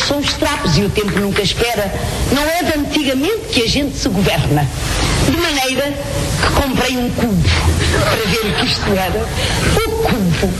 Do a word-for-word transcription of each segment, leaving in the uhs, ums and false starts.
são os trapos e o tempo nunca espera. Não é de antigamente que a gente se governa. De maneira que comprei um cubo para ver o que isto era. O cubo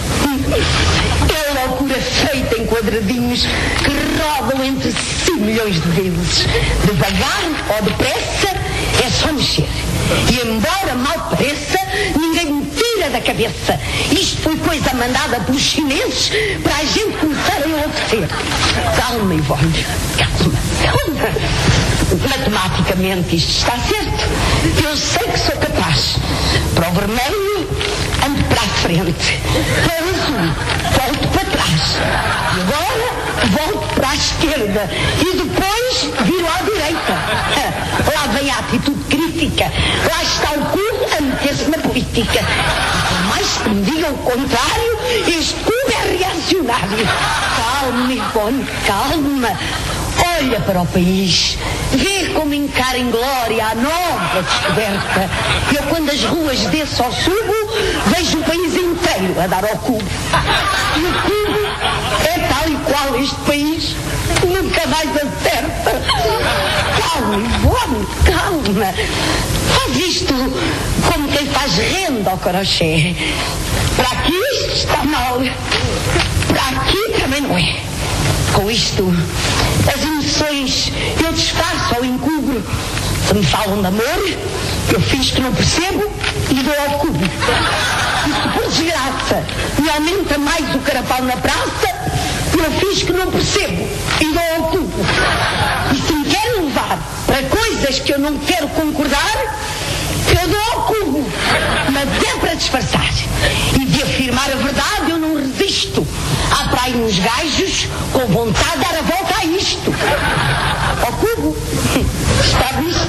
é a loucura feita em quadradinhos que rodam entre si milhões de vezes. Devagar ou depressa é só mexer. E embora mal pareça, ninguém me tira da cabeça. Isto foi coisa mandada pelos chineses para a gente começar a enlouquecer. Calma, Ivone, calma, calma. Matematicamente isto está certo. Eu sei que sou capaz. Para o vermelho, ando para a frente. Para o azul, volto para trás. E agora, volto para a esquerda. E depois, viro à direita. Lá vem a atitude crítica. Lá está o cubo a meter-se na política. E por mais que me digam o contrário, este cubo é reacionário. Calma, Ivone, calma. Olha para o país, vê como encara em glória a nova descoberta. Eu, quando as ruas desço ao subo, vejo o país inteiro a dar ao cubo. E o cubo é tal e qual este país nunca mais acerta. Calma, Ivone, calma. Faz isto como quem faz renda ao crochê. Para aqui isto está mal, para aqui também não é. Com isto, as emoções eu disfarço ou encubro. Se me falam de amor, eu finjo que não percebo e dou ao cubo. E se por desgraça me aumenta mais o carapau na praça, eu finjo que não percebo e dou ao cubo. E se me querem levar para coisas que eu não quero concordar, eu dou ao cubo. Mas é para disfarçar. E de afirmar a verdade eu não resisto. Há para aí uns gajos com vontade de dar a volta a isto. Ao cubo. Está visto?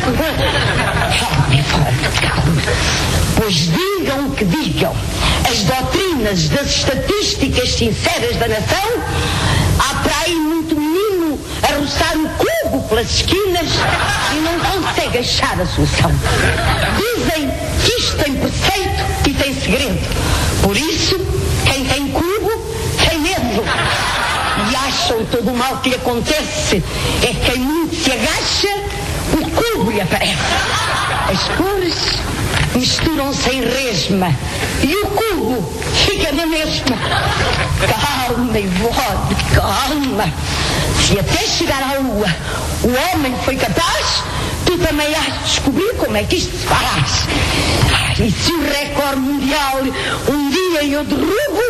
Calma, calma. Pois digam o que digam. As doutrinas das estatísticas sinceras da nação, há para aí muito menino a roçar o cubo pelas esquinas e não consegue achar a solução. Dizem que isto tem preceito e tem segredo. Por isso, quem tem cubo tem medo. E acham todo o mal que lhe acontece é quem muito se agacha, o cubo lhe aparece. As cores misturam-se em resma e o cubo fica na mesma. Calma, Ivone, calma. Se até chegar à lua o homem foi capaz, tu também has de descobrir como é que isto se faz. E se o recorde mundial um dia eu derrubo,